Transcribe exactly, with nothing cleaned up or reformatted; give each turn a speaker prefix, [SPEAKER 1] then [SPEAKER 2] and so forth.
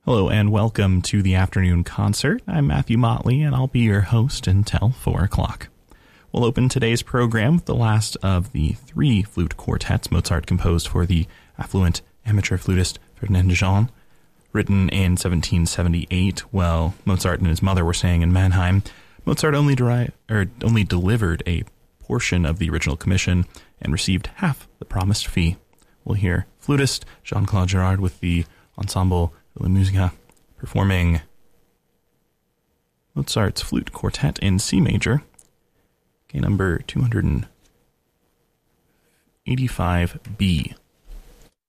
[SPEAKER 1] Hello and welcome to the afternoon concert. I'm Matthew Motley and I'll be your host until four o'clock. We'll open today's program with the last of the three flute quartets Mozart composed for the affluent amateur flutist Ferdinand de Jong. Written in seventeen seventy-eight while Mozart and his mother were staying in Mannheim, Mozart only, deri- or only delivered a portion of the original commission and received half the promised fee. We'll hear flutist Jean-Claude Girard with the Ensemble La Musica performing Mozart's Flute Quartet in C major, okay, number two eighty-five B.